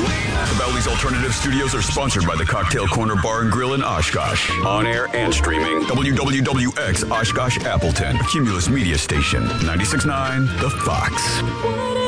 Cabela's Alternative Studios are sponsored by the Cocktail Corner Bar and Grill in Oshkosh. On air and streaming. WWWX Oshkosh Appleton. Cumulus Media Station. 96.9 The Fox.